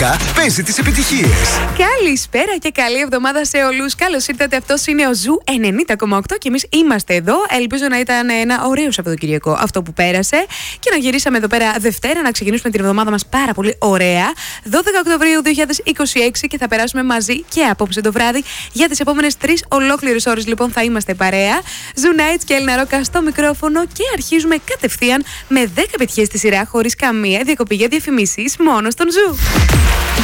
παίζει τις επιτυχίες. Καλησπέρα και καλή εβδομάδα σε όλους. Καλώς ήρθατε. Αυτός είναι ο Ζου 90,8 και εμείς είμαστε εδώ. Ελπίζω να ήταν ένα ωραίο Σαββατοκυριακό αυτό που πέρασε και να γυρίσαμε εδώ πέρα Δευτέρα να ξεκινήσουμε την εβδομάδα μας πάρα πολύ ωραία. 12 Οκτωβρίου 2026 και θα περάσουμε μαζί και απόψε το βράδυ για τις επόμενες 3 ολόκληρες ώρες. Λοιπόν, θα είμαστε παρέα. Ζου Nights και Έλληνα Ρόκα στο μικρόφωνο και αρχίζουμε κατευθείαν με 10 επιτυχίες στη σειρά χωρίς καμία διακοπή για διαφημίσεις μόνο στον Ζου.